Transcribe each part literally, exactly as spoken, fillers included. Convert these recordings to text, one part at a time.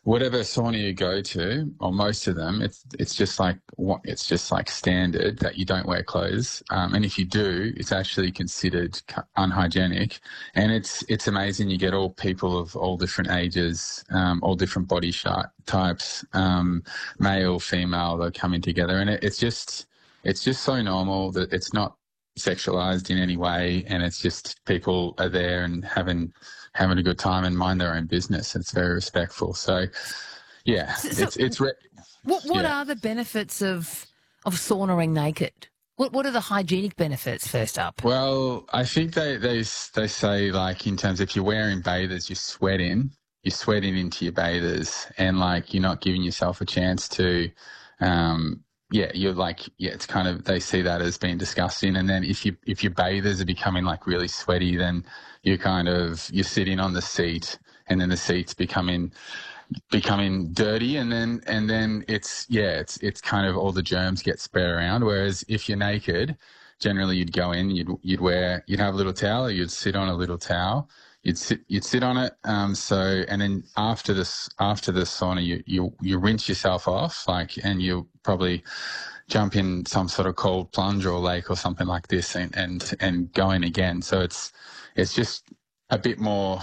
whatever sauna you go to, or most of them, it's it's just like what it's just like standard that you don't wear clothes, um, and if you do, it's actually considered unhygienic. And it's it's amazing. You get all people of all different ages, um, all different body shape types, um, male, female, they're coming together, and it, it's just it's just so normal that it's not sexualized in any way, and it's just people are there and having having a good time and mind their own business. It's very respectful. So, yeah, So, so it's it's. Re- what what yeah. are the benefits of of saunaing naked? What what are the hygienic benefits? First up, Well, I think they they they say, like, in terms, if you're wearing bathers, you're sweating, you're sweating into your bathers, and like you're not giving yourself a chance to. Um, yeah, you're like, yeah, it's kind of, they see that as being disgusting. And then if you, if your bathers are becoming like really sweaty, then you kind of, you're sitting on the seat, and then the seat's becoming, becoming dirty. And then, and then it's, yeah, it's, it's kind of all the germs get spread around. Whereas if you're naked, generally you'd go in, you'd, you'd wear, you'd have a little towel, or you'd sit on a little towel. You'd sit, you'd sit on it. Um, so, and then after this, after the sauna, you, you, you rinse yourself off, like, and you probably jump in some sort of cold plunge or lake or something like this, and, and, and go in again. So it's, it's just a bit more,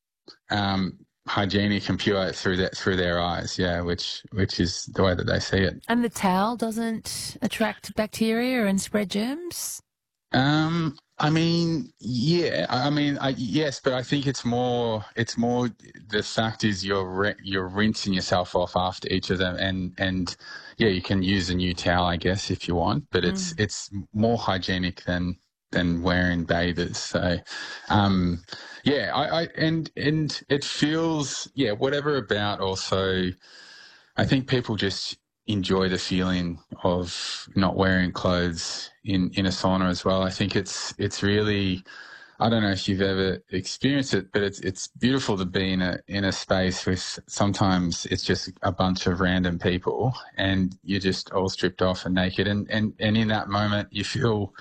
um, hygienic and pure through that, through their eyes. Yeah. Which, which is the way that they see it. and the towel doesn't attract bacteria and spread germs. Um, I mean, yeah, I mean, I, yes, but I think it's more, it's more, the fact is you're, re- you're rinsing yourself off after each of them, and, and yeah, you can use a new towel, I guess, if you want, but it's, Mm. it's more hygienic than, than wearing bathers. So, um, yeah, I, I, and, and it feels, yeah, whatever about also, I think people just enjoy the feeling of not wearing clothes in, in a sauna as well. I think it's it's really, I don't know if you've ever experienced it, but it's it's beautiful to be in a in a space with, sometimes it's just a bunch of random people and you're just all stripped off and naked, and and, and in that moment you feel,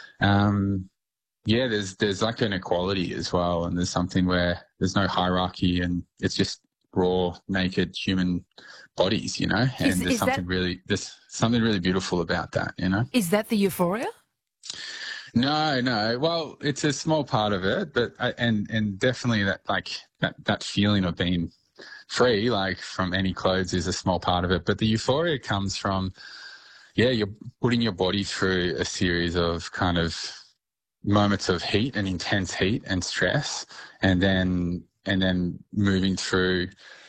um, yeah, there's there's like an equality as well, and there's something where there's no hierarchy and it's just raw, naked human bodies, you know, and Is, there's is something that really, there's something really beautiful about that, you know. is that the euphoria? No, no. Well, it's a small part of it, but I, and and definitely that like that that feeling of being free, like from any clothes, is a small part of it. But the euphoria comes from, yeah, you're putting your body through a series of kind of moments of heat and intense heat and stress, and then and then moving through,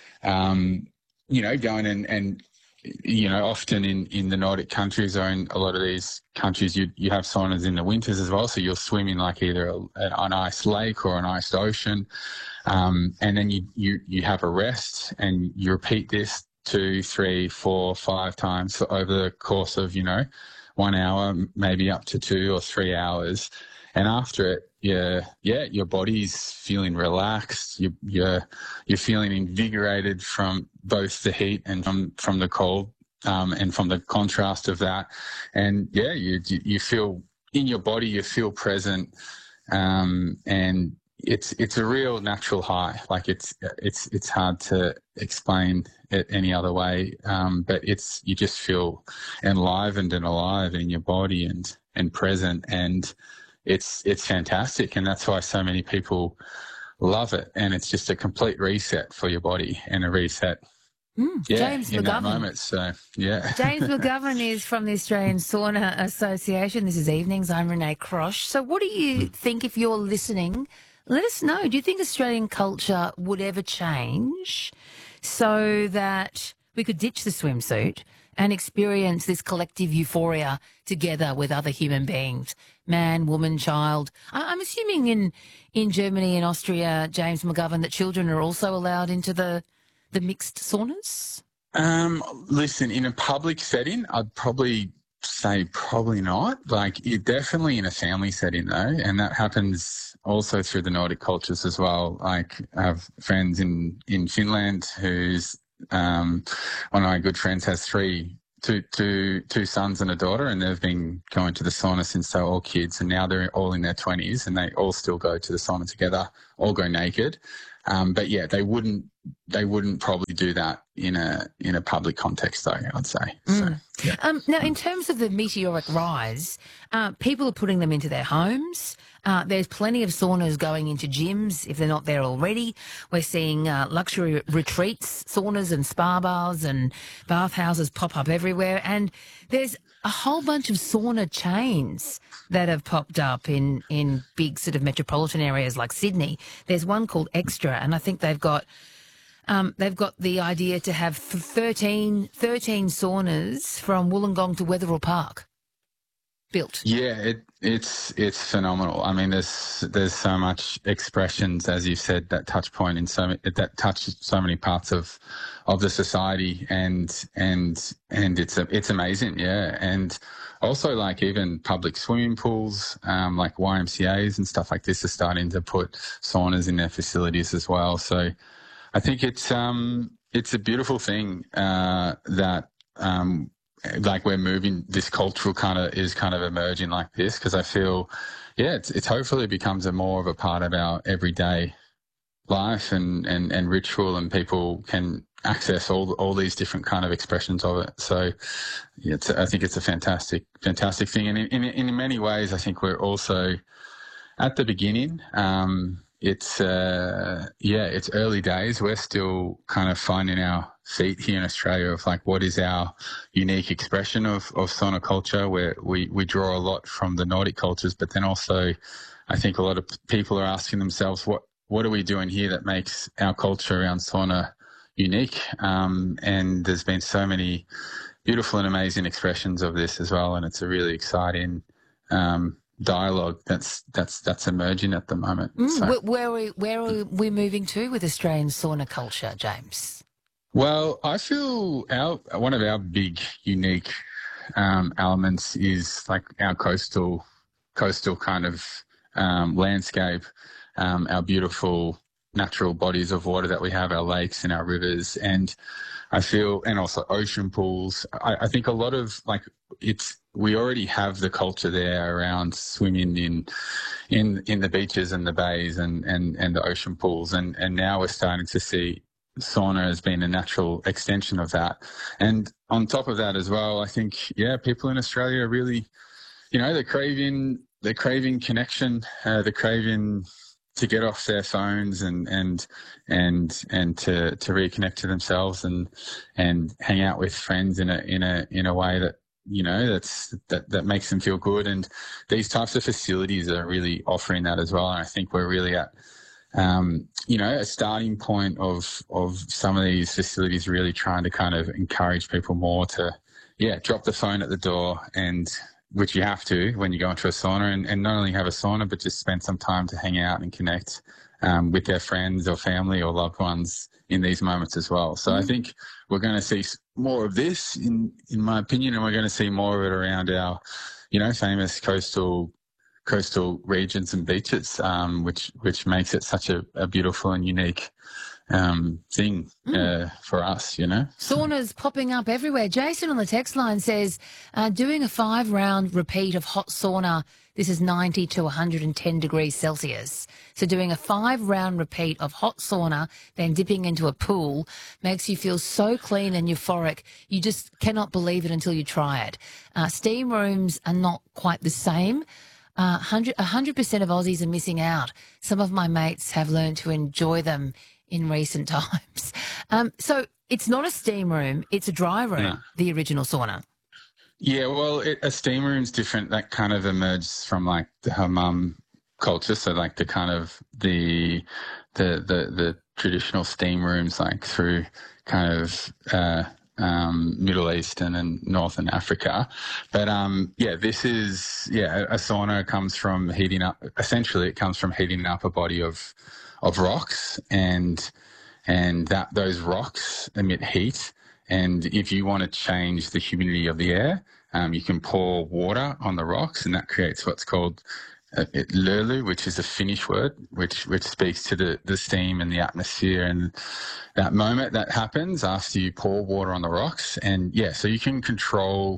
um, you know, going and, and you know, often in, in the Nordic countries or in a lot of these countries, you you have saunas in the winters as well. So you're swimming like either a, an ice lake or an iced ocean, um, and then you, you you have a rest, and you repeat this two, three, four, five times over the course of, you know, one hour, maybe up to two or three hours. And after it, yeah, yeah, your body's feeling relaxed. You, you're you're feeling invigorated from both the heat and from from the cold, um, and from the contrast of that. And yeah, you you feel in your body, you feel present, um, and it's it's a real natural high. Like it's it's it's hard to explain it any other way, um, but it's, you just feel enlivened and alive in your body and and present, and it's it's fantastic, and that's why so many people love it. And it's just a complete reset for your body and a reset, Mm, yeah, James in that McGovern. moment. So yeah, James McGovern is from the Australian Sauna Association. This is Evenings. I'm Renee Crosh. So what do you think, if you're listening? Let us know. Do you think Australian culture would ever change so that we could ditch the swimsuit and experience this collective euphoria together with other human beings, man, woman, child? I- I'm assuming in, in Germany and Austria, James McGovern, that children are also allowed into the, the mixed saunas? Um, listen, in a public setting, I'd probably say probably not. Like, you're definitely in a family setting though, and that happens also through the Nordic cultures as well. Like, I have friends in, in Finland who's, um, one of my good friends has three, two, two, two sons and a daughter, and they've been going to the sauna since they were all kids, and now they're all in their twenties, and they all still go to the sauna together, all go naked. Um, but yeah, they wouldn't they wouldn't probably do that in a in a public context, though, I'd say. So, Mm. yeah. Um, now, in terms of the meteoric rise, uh, people are putting them into their homes. Uh, there's plenty of saunas going into gyms if they're not there already. We're seeing uh, luxury retreats, saunas and spa baths and bathhouses pop up everywhere. And there's a whole bunch of sauna chains that have popped up in, in big sort of metropolitan areas like Sydney. There's one called Extra, and I think they've got Um, they've got the idea to have thirteen, thirteen saunas from Wollongong to Wetherill Park built. Yeah, it, it's it's phenomenal. I mean, there's there's so much expressions, as you said, that touch point in so many, that touch so many parts of of the society, and and and it's a, it's amazing, yeah. And also, like, even public swimming pools, um, like Y M C As and stuff like this, are starting to put saunas in their facilities as well. So I think it's um it's a beautiful thing uh, that um like we're moving, this cultural kind of is kind of emerging like this, because I feel, yeah, it's it's hopefully becomes a more of a part of our everyday life and and and ritual, and people can access all all these different kind of expressions of it. So yeah, it's, I think it's a fantastic fantastic thing, and in in, in many ways, I think we're also at the beginning. Um, It's, uh, yeah, it's early days. We're still kind of finding our feet here in Australia of, like, what is our unique expression of, of sauna culture, where we, we draw a lot from the Nordic cultures, but then also I think a lot of people are asking themselves, what, what are we doing here that makes our culture around sauna unique? Um, and there's been so many beautiful and amazing expressions of this as well, and it's a really exciting um dialogue that's that's that's emerging at the moment. Mm, so. where, where, are we, where are we moving to with Australian sauna culture, James? Well, I feel our one of our big unique um, elements is, like, our coastal coastal kind of um, landscape, um, our beautiful natural bodies of water that we have, our lakes and our rivers, and I feel, and also ocean pools. I, I think a lot of, like, it's, we already have the culture there around swimming in, in, in the beaches and the bays and, and, and the ocean pools. And, and now we're starting to see sauna as being a natural extension of that. And on top of that as well, I think, yeah, people in Australia are really, you know, they're craving, they're craving connection, uh, they're craving to get off their phones and and and and to to reconnect to themselves and and hang out with friends in a in a in a way that, you know, that's that that makes them feel good. And these types of facilities are really offering that as well. And I think we're really at um, you know, a starting point of of some of these facilities really trying to kind of encourage people more to, yeah, drop the phone at the door, and which you have to when you go into a sauna, and, and not only have a sauna, but just spend some time to hang out and connect um, with their friends or family or loved ones in these moments as well. So mm. I think we're going to see more of this, in, in my opinion, and we're going to see more of it around our, you know, famous coastal coastal regions and beaches, um, which which makes it such a, a beautiful and unique um, thing mm. uh, for us, you know. Saunas popping up everywhere. Jason on the text line says, uh, doing a five-round repeat of hot sauna, this is ninety to one hundred ten degrees Celsius. So doing a five-round repeat of hot sauna, then dipping into a pool, makes you feel so clean and euphoric, you just cannot believe it until you try it. Uh, steam rooms are not quite the same. Uh, one hundred percent of Aussies are missing out. Some of my mates have learned to enjoy them in recent times. Um, so it's not a steam room, it's a dry room, no. The original sauna. Yeah, well, it, a steam room's different. That kind of emerged from, like, the hammam culture. So, like, the kind of the the the, the traditional steam rooms, like, through kind of uh, um, Middle Eastern and Northern Africa. But um, yeah, this is yeah, a, a sauna comes from heating up. Essentially, it comes from heating up a body of of rocks, and and that those rocks emit heat. And if you want to change the humidity of the air, um, you can pour water on the rocks, and that creates what's called uh, it, lurlu, which is a Finnish word, which which speaks to the, the steam and the atmosphere. And that moment that happens after you pour water on the rocks. And, yeah, so you can control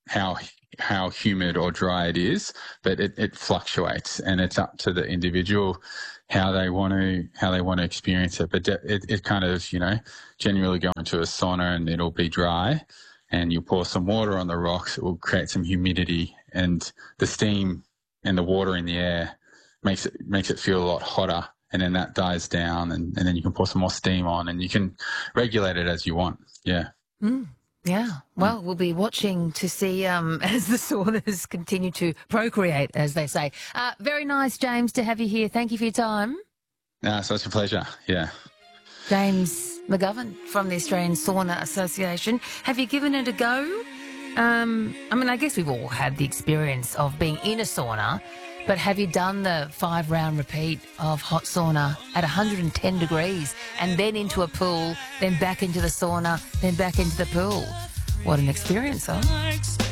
how how humid or dry it is, but it, it fluctuates, and it's up to the individual how they want to how they want to experience it. But it, it kind of, you know, generally go into a sauna and it'll be dry, and you pour some water on the rocks, it will create some humidity, and the steam and the water in the air makes it makes it feel a lot hotter, and then that dies down, and, and then you can pour some more steam on, and you can regulate it as you want. Yeah. Mm. Yeah, well, we'll be watching to see um, as the saunas continue to procreate, as they say. Uh, very nice, James, to have you here. Thank you for your time. No, such a pleasure. Yeah. James McGovern from the Australian Sauna Association. Have you given it a go? Um, I mean, I guess we've all had the experience of being in a sauna, but have you done the five-round repeat of hot sauna at one hundred ten degrees and then into a pool, then back into the sauna, then back into the pool? What an experience, huh?